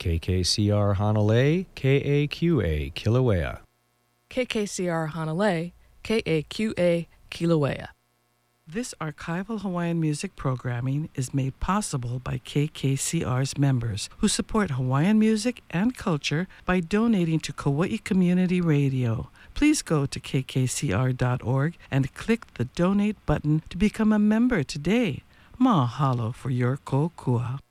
KKCR Hanalei, KAQA Kilauea. KKCR Hanalei, KAQA Kilauea. This archival Hawaiian music programming is made possible by KKCR's members, who support Hawaiian music and culture by donating to Kauai Community Radio. Please go to kkcr.org and click the donate button to become a member today. Mahalo for your kokua.